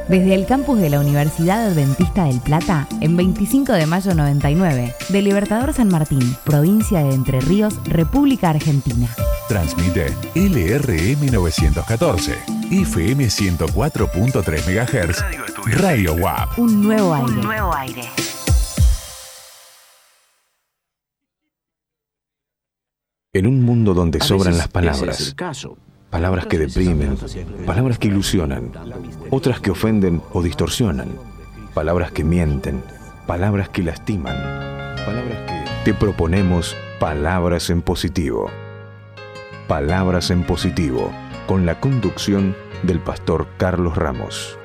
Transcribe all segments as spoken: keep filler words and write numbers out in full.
Desde el campus de la Universidad Adventista del Plata, en veinticinco de mayo noventa y nueve, de Libertador San Martín, provincia de Entre Ríos, República Argentina. Transmite L R M novecientos catorce, F M ciento cuatro punto tres megahertz, Radio U A P. Un nuevo aire. Un nuevo aire. En un mundo donde sobran las palabras, palabras que deprimen, palabras que ilusionan, otras que ofenden o distorsionan, palabras que mienten, palabras que lastiman, palabras que... Te proponemos Palabras en Positivo. Palabras en Positivo, con la conducción del pastor Carlos Ramos.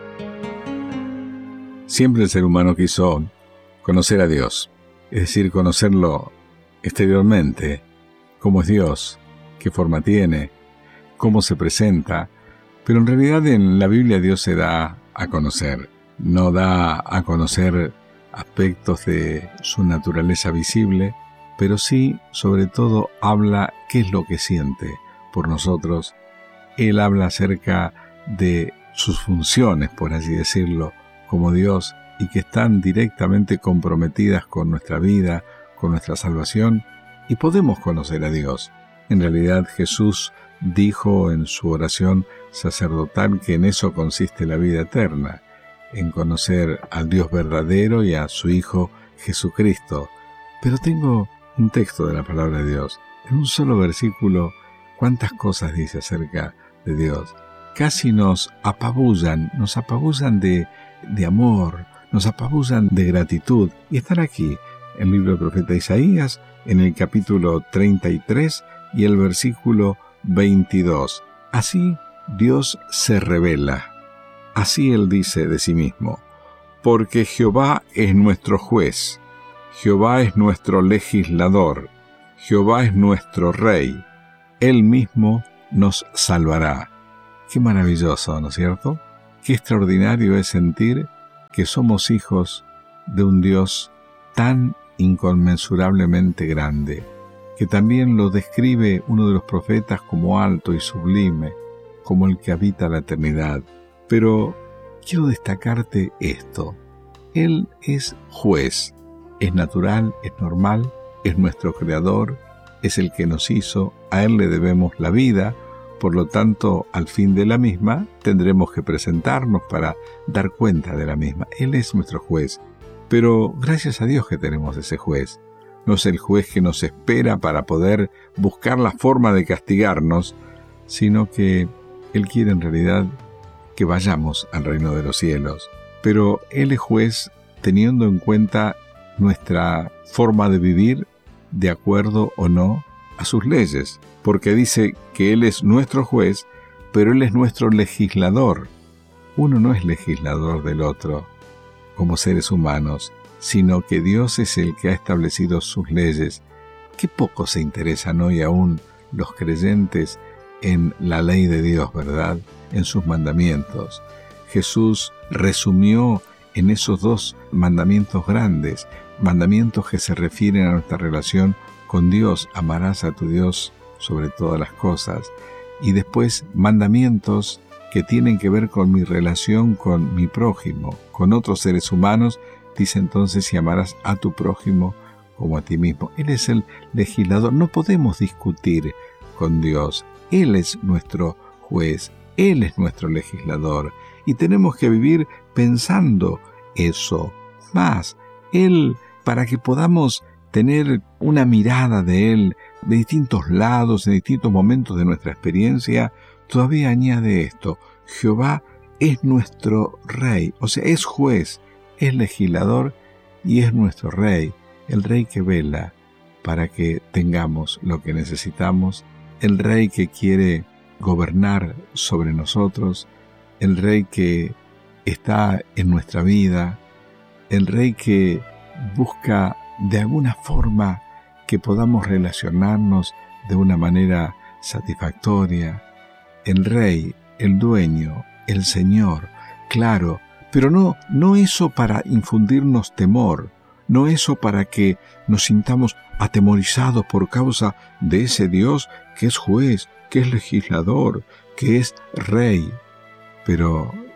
Siempre el ser humano quiso conocer a Dios, es decir, conocerlo exteriormente, cómo es Dios, qué forma tiene, cómo se presenta, pero en realidad en la Biblia Dios se da a conocer, no da a conocer aspectos de su naturaleza visible, pero sí, sobre todo, habla qué es lo que siente por nosotros. Él habla acerca de sus funciones, por así decirlo, como Dios, y que están directamente comprometidas con nuestra vida, con nuestra salvación, y podemos conocer a Dios. En realidad Jesús dijo en su oración sacerdotal que en eso consiste la vida eterna, en conocer al Dios verdadero y a su Hijo Jesucristo. Pero tengo un texto de la palabra de Dios. En un solo versículo, cuántas cosas dice acerca de Dios. Casi nos apabullan, nos apabullan de, de amor, nos apabullan de gratitud. Y están aquí, en el libro del profeta Isaías, en el capítulo treinta y tres y el versículo veintidós. Así Dios se revela. Así Él dice de sí mismo: porque Jehová es nuestro juez, Jehová es nuestro legislador, Jehová es nuestro rey, Él mismo nos salvará. Qué maravilloso, ¿no es cierto? Qué extraordinario es sentir que somos hijos de un Dios tan inconmensurablemente grande, que también lo describe uno de los profetas como alto y sublime, como el que habita la eternidad. Pero quiero destacarte esto: Él es juez, es natural, es normal, es nuestro creador, es el que nos hizo, a Él le debemos la vida, por lo tanto, al fin de la misma, tendremos que presentarnos para dar cuenta de la misma. Él es nuestro juez, pero gracias a Dios que tenemos ese juez. No es el juez que nos espera para poder buscar la forma de castigarnos, sino que Él quiere en realidad que vayamos al reino de los cielos. Pero Él es juez teniendo en cuenta nuestra forma de vivir de acuerdo o no a sus leyes, porque dice que Él es nuestro juez, pero Él es nuestro legislador. Uno no es legislador del otro como seres humanos, sino que Dios es el que ha establecido sus leyes. Qué poco se interesan hoy aún los creyentes en la ley de Dios, ¿verdad? En sus mandamientos. Jesús resumió en esos dos mandamientos grandes, mandamientos que se refieren a nuestra relación con Dios: amarás a tu Dios sobre todas las cosas, y después mandamientos que tienen que ver con mi relación con mi prójimo, con otros seres humanos. Dice entonces: y amarás a tu prójimo como a ti mismo. Él es el legislador. No podemos discutir con Dios. Él es nuestro juez, Él es nuestro legislador, y tenemos que vivir pensando eso. Más, Él, para que podamos tener una mirada de Él de distintos lados, en distintos momentos de nuestra experiencia, todavía añade esto: Jehová es nuestro rey, o sea, es juez, es legislador y es nuestro rey, el rey que vela para que tengamos lo que necesitamos, el rey que quiere gobernar sobre nosotros, el rey que está en nuestra vida, el rey que busca de alguna forma que podamos relacionarnos de una manera satisfactoria. El rey, el dueño, el Señor, claro, pero no, no eso para infundirnos temor, no eso para que nos sintamos atemorizados por causa de ese Dios que es juez, que es legislador, que es rey. Pero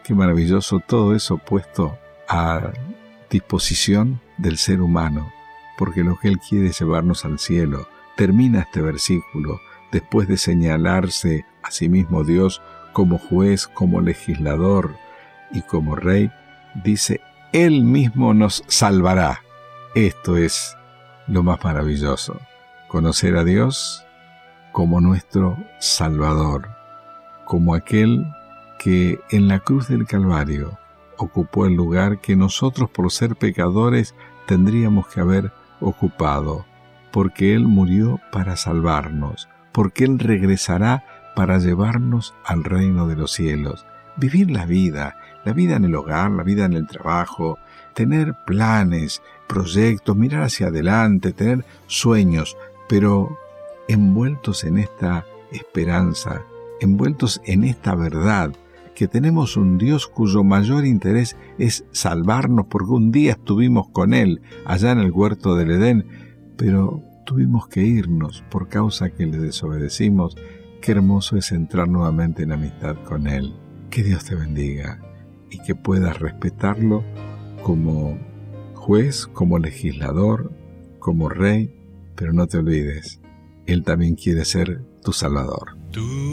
Qué maravilloso todo eso puesto a disposición del ser humano, porque lo que Él quiere es llevarnos al cielo. Termina este versículo después de señalarse a sí mismo Dios como juez, como legislador y como rey. Dice, Él mismo nos salvará. Esto es lo más maravilloso, conocer a Dios como nuestro Salvador, como aquel que en la cruz del Calvario ocupó el lugar que nosotros por ser pecadores tendríamos que haber ocupado, porque Él murió para salvarnos, porque Él regresará para llevarnos al reino de los cielos. Vivir la vida, la vida en el hogar, la vida en el trabajo, tener planes, proyectos, mirar hacia adelante, tener sueños, pero envueltos en esta esperanza, envueltos en esta verdad, que tenemos un Dios cuyo mayor interés es salvarnos, porque un día estuvimos con Él allá en el huerto del Edén, pero tuvimos que irnos por causa que le desobedecimos. Qué hermoso es entrar nuevamente en amistad con Él. Que Dios te bendiga y que puedas respetarlo como juez, como legislador, como rey, pero no te olvides, Él también quiere ser tu Salvador.